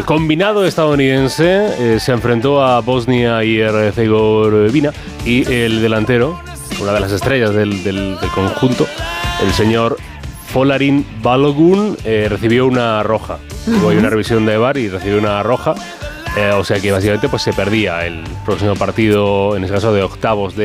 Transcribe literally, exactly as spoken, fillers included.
combinado estadounidense eh, se enfrentó a Bosnia y Herzegovina y el delantero, una de las estrellas del, del, del conjunto, el señor Folarin Balogun, eh, recibió una roja. Hubo uh-huh. una revisión de V A R y recibió una roja. Eh, o sea que básicamente pues se perdía el próximo partido, en este caso de octavos de